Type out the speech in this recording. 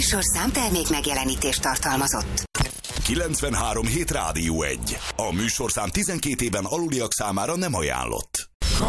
műsorszám termék megjelenítést tartalmazott. 93.7 Rádió 1. A műsorszám 12 éven aluliak számára nem ajánlott.